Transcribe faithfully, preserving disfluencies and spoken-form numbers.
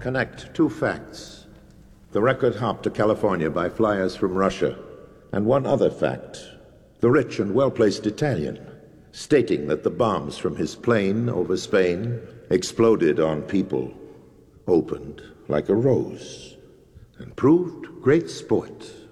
Connect two facts. The record hop to California by flyers from Russia, and one other fact. The rich and well-placed Italian, stating that the bombs from his plane over Spain exploded on people, opened like a rose, and proved great sport.